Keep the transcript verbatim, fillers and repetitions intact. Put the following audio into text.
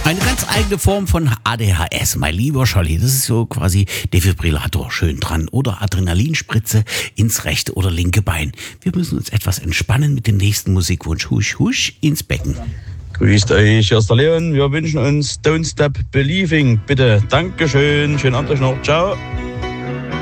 Eine ganz eigene Form von A D H S, mein lieber Scholli. Das ist so quasi Defibrillator schön dran oder Adrenalinspritze ins rechte oder linke Bein. Wir müssen uns etwas entspannen mit dem nächsten Musikwunsch. Husch, husch ins Becken. Grüßt euch, erster Leon. Wir wünschen uns Don't Stop Believing. Bitte, Dankeschön. Schönen Abend euch noch. Ciao.